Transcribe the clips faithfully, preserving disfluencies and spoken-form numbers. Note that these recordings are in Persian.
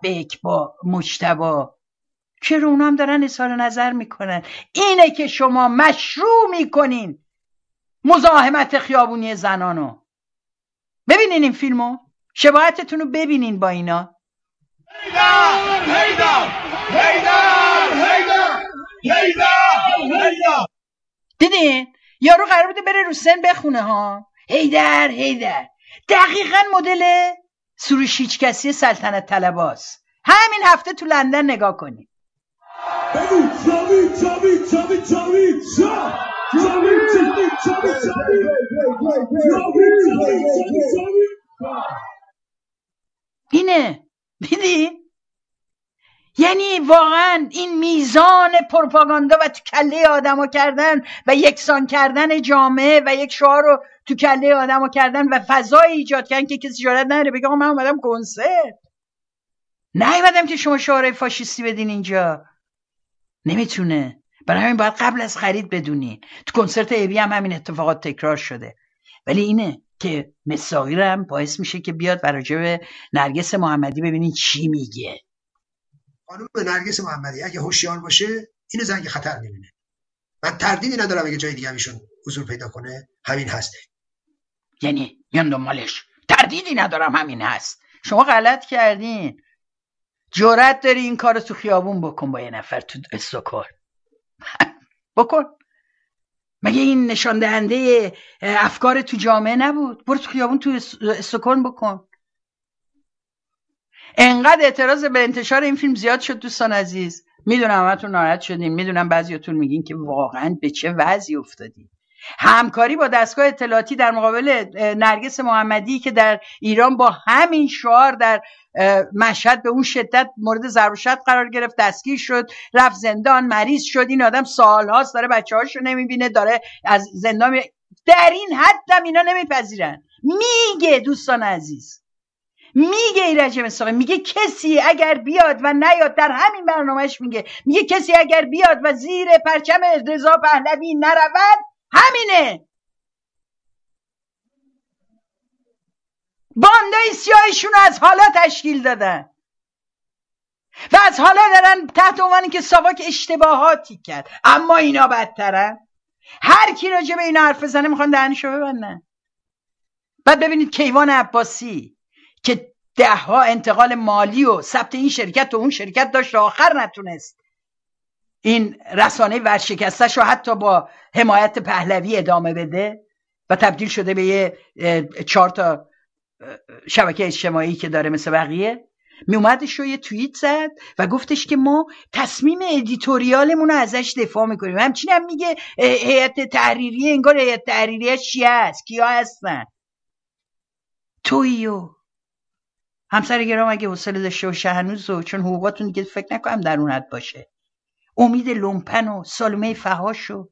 بک با مجتبی، چرا اونا هم دارن اظهار نظر میکنن؟ اینه که شما مشروع میکنین مزاحمت خیابونی زنانو. ببینین این فیلمو، شباهتتون رو ببینین با اینا. هیدر هیدر هیدر هیدر هیدر هیدر. دیدین یارو قرار بوده بره رو سن بخونه ها، هیدر هیدر، دقیقاً مدل سروش هیچکسی سلطنت طلباست. همین هفته تو لندن نگاه کنین. بگو جاوید جاوید جاوید جاوید جا جاوید جاوید جاوید جاوید جاوید. اینه دیدی؟ یعنی واقعا این میزان پروپاگاندا و تو کله آدمو کردن و یکسان کردن جامعه و یک شعار رو تو کله آدمو کردن و فضای ایجاد کردن که کسی جرئت نداره بگه من اومدم کنسرت، نیومدم که شما شعارهای فاشیستی بدین اینجا. نمیتونه. برای همین باید قبل از خرید بدونین. تو کنسرت ایوی هم همین اتفاقات تکرار شده. ولی اینه که مساقی رو هم باعث میشه که بیاد و راجع به نرگس محمدی ببینین چی میگه. خانم نرگس محمدی اگه هوشیار باشه اینو زنگ خطر میبینه. من تردیدی ندارم اگه جای دیگه هم ایشون حضور پیدا کنه همین هست. یعنی میان دنبالش، تردیدی ندارم همین هست. شما غلط کردین. جرأت داری این کارو تو خیابون بکن با یه نفر تو استکهلم. بکن. مگه این نشان دهنده افکار تو جامعه نبود؟ برو تو خیابون تو استکهلم بکن. انقدر اعتراض به انتشار این فیلم زیاد شد دوستان عزیز. میدونم همتون ناراحت شدین، میدونم بعضیاتون میگین که واقعا به چه وضعی افتادی. همکاری با دستگاه اطلاعاتی در مقابل نرگس محمدی که در ایران با همین شعار در مشهد به اون شدت مورد ضرب و شتم قرار گرفت، دستگیر شد، رفت زندان، مریض شد. این آدم سالهاست داره بچه‌هاشو نمیبینه، داره از زندان می... در این حد هم اینا نمیپذیرن. میگه دوستان عزیز، میگه ایرج مساقی، میگه کسی اگر بیاد و نیاد، در همین برنامهش میگه میگه کسی اگر بیاد و زیر پرچم رضا پهلوی نرود همینه. باندای سیاهشون از حالا تشکیل دادن و از حالا دارن تحت عنوانی که ساواک اشتباهاتی کرد، اما اینا بدترن. هر کی راجع به اینا حرف بزنه میخوان دهنشو ببندن. بعد ببینید کیوان عباسی که ده ها انتقال مالی و ثبت این شرکت و اون شرکت داشت و آخر نتونست این رسانه ورشکستش رو حتی با حمایت پهلوی ادامه بده و تبدیل شده به یه چهار تا شبکه اجتماعی که داره مثل بقیه. می اومدش رو یه توییت زد و گفتش که ما تصمیم ادیتوریالمون رو ازش دفاع میکنیم. همچنین هم میگه هیئت تحریریه، انگار هیئت تحریریه چی هست، کیا هستن؟ تویو همسر گرام اگه حوصله داشته باشه هنوزو، چون حقوقاتون دیگه فکر نکنم در اون حد باشه. امید لومپن و سالمه فحاشو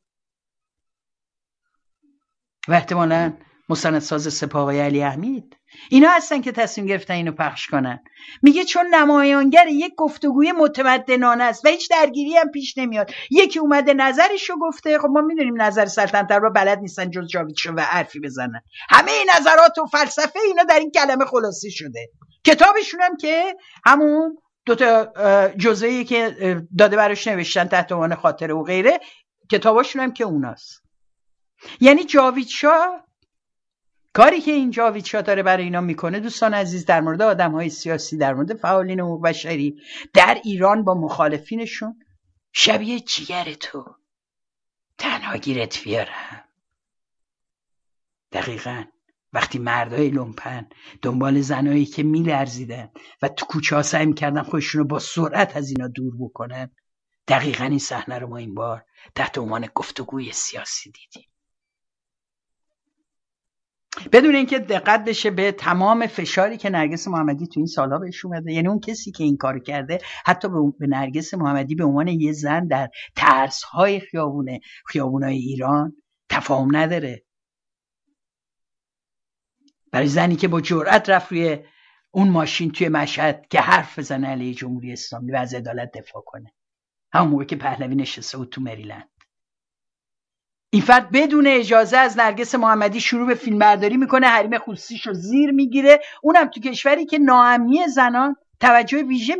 و احتمالاً مستندساز سپاه آقای علی احمید، اینا هستن که تصمیم گرفتن اینو پخش کنن. میگه چون نمایانگر یک گفتگوی متمدنانه است و هیچ درگیری هم پیش نمیاد. یکی اومده نظرشو گفته، خب ما میدونیم نظر سلطنت رو بلد نیستن جز جاویدشو و حرفی بزنن. همه این نظرات و فلسفه اینا در این کلمه خلاصه شده. کتابشون هم که همون دوتا جزوه‌ای که داده براش نوشتن تحت عنوان خاطره و غیره، کتاباشون هم که اوناست. یعنی جاوید شاه کاری که این جاوید شاه داره برای اینا میکنه دوستان عزیز، در مورد آدم‌های سیاسی، در مورد فعالین حقوق بشری در ایران با مخالفینشون، شبیه جیگر تو تنها گیرت بیارم. دقیقاً وقتی مردای لومپن دنبال زنایی که میلرزیدن و تو کوچه ها سعی میکردن خودشون رو با سرعت از اینا دور بکنن، دقیقاً این صحنه رو ما این بار تحت عنوان گفتگوی سیاسی دیدیم. بدون اینکه دقت بشه به تمام فشاری که نرگس محمدی تو این سالها بهش اومده. یعنی اون کسی که این کارو کرده حتی به نرگس محمدی به عنوان یه زن در ترس‌های خیابونه خیابونای ایران تفاهم نداره. برای زنی که با جرأت رفت روی اون ماشین توی مشهد که حرف بزنه علیه جمهوری اسلامی و از عدالت دفاع کنه، همون موقع که پهلوی نشسته بود تو مریلند، این فرد بدون اجازه از نرگس محمدی شروع به فیلمبرداری میکنه، حریم خصوصیش رو زیر میگیره، اونم تو کشوری که ناامنی زنان توجه ویژه